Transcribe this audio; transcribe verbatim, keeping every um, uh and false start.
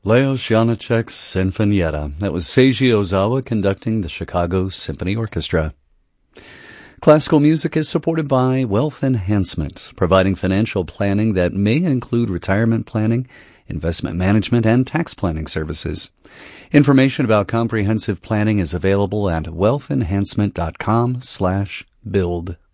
Leo Janáček's Sinfonietta. That was Seiji Ozawa conducting the Chicago Symphony Orchestra. Classical music is supported by Wealth Enhancement, providing financial planning that may include retirement planning, investment management, and tax planning services. Information about comprehensive planning is available at wealth enhancement dot com slash build.